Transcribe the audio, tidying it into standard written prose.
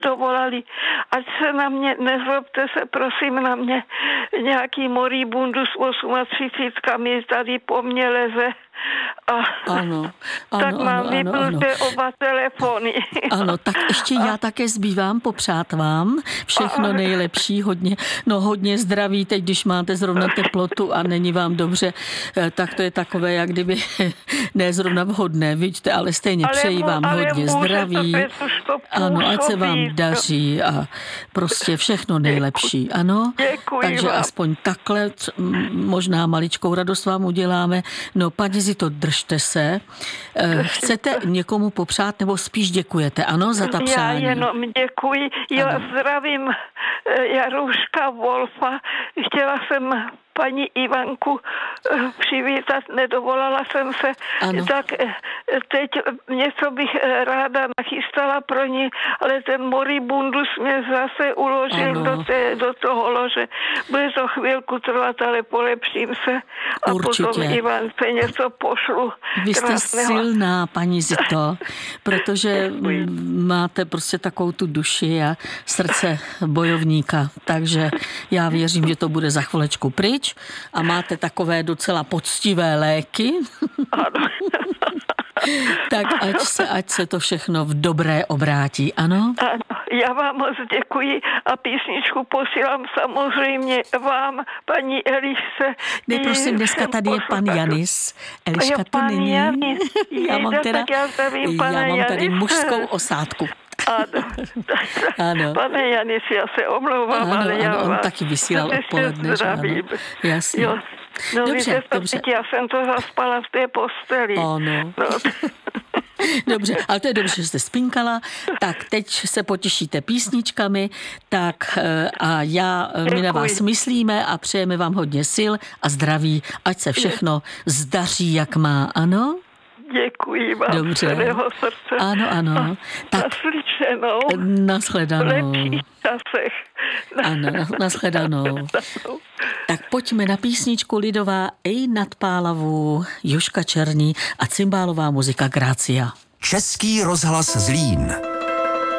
dovolali, ať se na mě, nezlobte se prosím na mě, nějaký moribundus 38 tady po mně leze Ano, tak mám vypnuté oba telefony. Ano, tak ještě já také zbývám popřát vám všechno nejlepší, hodně zdraví, teď když máte zrovna teplotu a není vám dobře, tak to je takové, jak kdyby ne zrovna vhodné, vidíte, ale stejně přeji vám hodně zdraví. Ano, ať se vám daří a prostě všechno nejlepší, ano. Děkuji takže vám. Aspoň takhle, možná maličkou radost vám uděláme. No, paní Zito, držte se. Chcete někomu popřát, nebo spíš děkujete, ano, za ta přání? Já jenom děkuji. Já zdravím Jaruška Wolfa. Chtěla jsem paní Ivanku přivítat, nedovolala jsem se, tak teď něco bych ráda nachystala pro ní, ale ten moribundus mě zase uložil do toho lože. Bude to chvilku trvat, ale polepším se a určitě. Potom Ivance něco pošlu. Vy jste silná, paní Zito, protože máte prostě takovou tu duši a srdce bojovníka, takže já věřím, že to bude za chvilečku pryč a máte takové docela poctivé léky. Ano. Tak ať se to všechno v dobré obrátí, ano? Ano, já vám moc děkuji a písničku posílám samozřejmě vám, paní Elišce. Ne, prosím, dneska tady je pan Janis. Eliška tu není. Já mám tady mužskou osádku. Ano. Pane Janis, já se omlouvám, ale já on vás taky vysílal odpoledne. Zdravím. Jasně. Jo. No, dobře. Já jsem to zaspala v té posteli. Ano. No. Dobře, ale to je dobře, že jste spinkala. Tak teď se potěšíte písničkami, tak a my na vás myslíme a přejeme vám hodně sil a zdraví, ať se všechno zdaří, jak má, ano? Děkuji vám z celého srdce. Ano. Tak, nashledanou. V lepších časech. Ano, nashledanou. Tak pojďme na písničku lidová Ej nad Pálavou, Jožka Černý a cymbálová muzika Grácia. Český rozhlas Zlín.